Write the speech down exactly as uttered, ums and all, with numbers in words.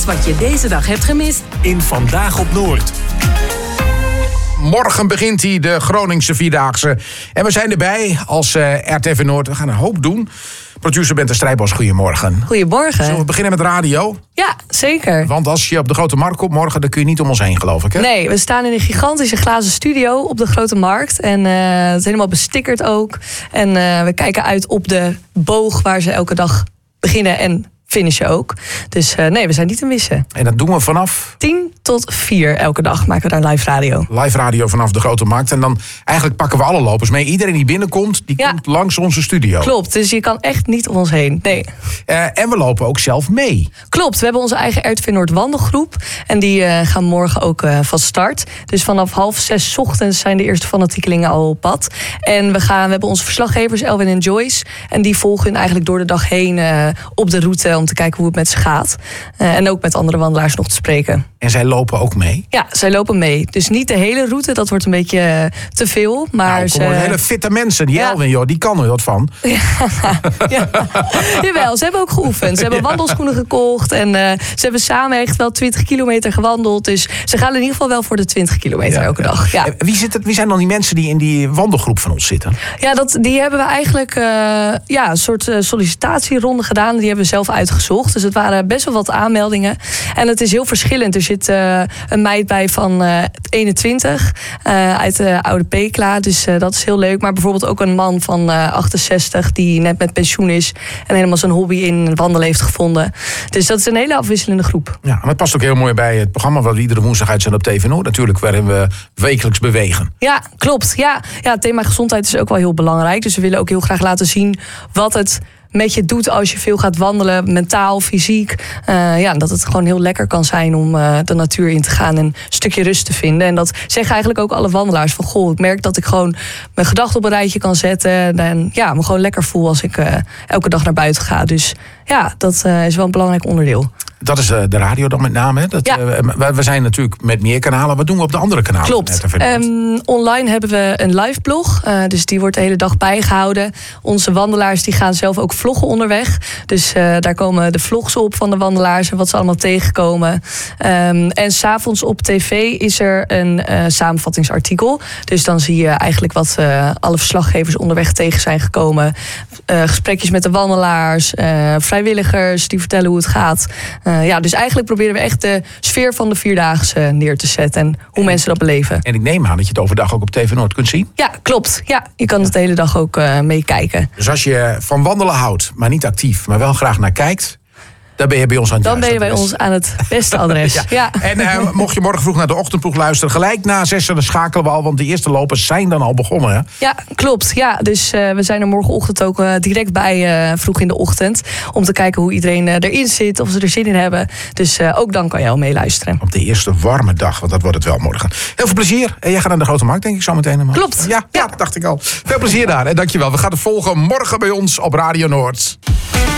alles wat je deze dag hebt gemist in Vandaag op Noord. Morgen begint hij, de Groningse Vierdaagse. En we zijn erbij als uh, R T V Noord. We gaan een hoop doen. Producer Bente Strijbos, goedemorgen. Goedemorgen. Zullen we beginnen met radio? Ja, zeker. Want als je op de Grote Markt komt morgen, dan kun je niet om ons heen, geloof ik, hè? Nee, we staan in een gigantische glazen studio op de Grote Markt. En uh, het is helemaal bestickerd ook. En uh, we kijken uit op de boog waar ze elke dag beginnen en finishen ook. Dus uh, nee, we zijn niet te missen. En dat doen we vanaf? tien tot vier elke dag maken we daar live radio. Live radio vanaf de Grote Markt. En dan eigenlijk pakken we alle lopers mee. Iedereen die binnenkomt, die ja. komt langs onze studio. Klopt, dus je kan echt niet om ons heen. Nee. Uh, en we lopen ook zelf mee. Klopt, we hebben onze eigen R T V Noord wandelgroep. En die uh, gaan morgen ook uh, van start. Dus vanaf half zes 's ochtends zijn de eerste fanatiekelingen al op pad. En we, gaan, we hebben onze verslaggevers Elwin en Joyce. En die volgen hun eigenlijk door de dag heen uh, op de route om te kijken hoe het met ze gaat. Uh, en ook met andere wandelaars nog te spreken. En zij lopen ook mee? Ja, zij lopen mee. Dus niet de hele route, dat wordt een beetje uh, te veel. Maar nou, ze... hele fitte mensen. Die ja. Elwin, joh, die kan er wat van. Ja. ja. Jawel, ze hebben ook geoefend. Ze hebben wandelschoenen gekocht. En uh, ze hebben samen echt wel twintig kilometer gewandeld. Dus ze gaan in ieder geval wel voor de twintig kilometer ja, elke ja. dag. Ja. Wie, zit het, wie zijn dan die mensen die in die wandelgroep van ons zitten? Ja, dat, die hebben we eigenlijk uh, ja, een soort uh, sollicitatieronde gedaan. Die hebben we zelf uitgezocht. Dus het waren best wel wat aanmeldingen. En het is heel verschillend. Er zit uh, een meid bij van uh, eenentwintig uh, uit de oude Pekela. Dus uh, dat is heel leuk. Maar bijvoorbeeld ook een man van uh, achtenzestig die net met pensioen is en helemaal zijn hobby in wandelen heeft gevonden. Dus dat is een hele afwisselende groep. Ja, maar het past ook heel mooi bij het programma wat we iedere woensdag uitzenden op T V Noord. Natuurlijk, waarin we wekelijks bewegen. Ja, klopt. Ja, ja, het thema gezondheid is ook wel heel belangrijk. Dus we willen ook heel graag laten zien wat het met je doet als je veel gaat wandelen, mentaal, fysiek. Uh, ja, dat het gewoon heel lekker kan zijn om uh, de natuur in te gaan en een stukje rust te vinden. En dat zeggen eigenlijk ook alle wandelaars. Van goh, ik merk dat ik gewoon mijn gedachten op een rijtje kan zetten. En ja, me gewoon lekker voel als ik uh, elke dag naar buiten ga. Dus ja, dat uh, is wel een belangrijk onderdeel. Dat is uh, de radio dan met name. Hè? Dat, ja. uh, we, we zijn natuurlijk met meer kanalen. Wat doen we op de andere kanalen? Klopt. Um, online hebben we een live blog. Uh, dus die wordt de hele dag bijgehouden. Onze wandelaars die gaan zelf ook vloggen onderweg. Dus uh, daar komen de vlogs op van de wandelaars en wat ze allemaal tegenkomen. Um, en 's avonds op tv is er een uh, samenvattingsartikel. Dus dan zie je eigenlijk wat uh, alle verslaggevers onderweg tegen zijn gekomen. Uh, gesprekjes met de wandelaars, uh, vrijwilligers die vertellen hoe het gaat. Uh, ja, dus eigenlijk proberen we echt de sfeer van de Vierdaagse neer te zetten en hoe en, mensen dat beleven. En ik neem aan dat je het overdag ook op T V Noord kunt zien? Ja, klopt. Ja, je kan het de hele dag ook uh, meekijken. Dus als je van wandelen houdt, maar niet actief, maar wel graag naar kijkt, dan ben je bij ons aan het Dan ben je bij adres. ons aan het beste adres. ja. Ja. En uh, mocht je morgen vroeg naar de ochtendploeg luisteren, gelijk na zessen, dan schakelen we al, want de eerste lopers zijn dan al begonnen. Hè? Ja, klopt. Ja, dus uh, we zijn er morgenochtend ook uh, direct bij, uh, vroeg in de ochtend, om te kijken hoe iedereen uh, erin zit, of ze er zin in hebben. Dus uh, ook dan kan je al meeluisteren. Op de eerste warme dag, want dat wordt het wel morgen. Heel veel plezier. En jij gaat naar de Grote Markt, denk ik zo meteen. Klopt. Ja, ja, dat dacht ik al. Veel plezier daar en dankjewel. We gaan het volgen morgen bij ons op Radio Noord.